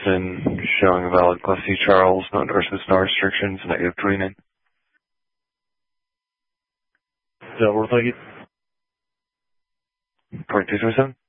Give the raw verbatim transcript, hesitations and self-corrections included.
and showing a valid Class C Charles, no endorsements, no restrictions, negative twenty-nine. Delaware, thank you. point two two seven.